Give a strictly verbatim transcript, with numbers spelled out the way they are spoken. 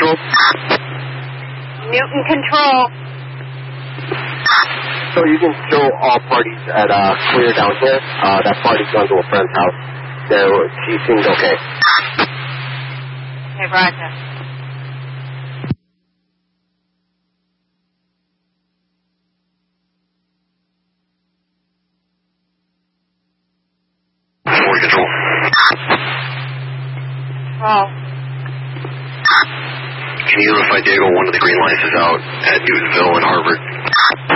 Control. Newton Control. So you can show all parties at uh, clear down here. Uh, that party's gone to a friend's house. So she seems okay. Okay, roger. Forward Control. Control. Can you notify Diego one of the green lights is out at Newtonville and Harvard?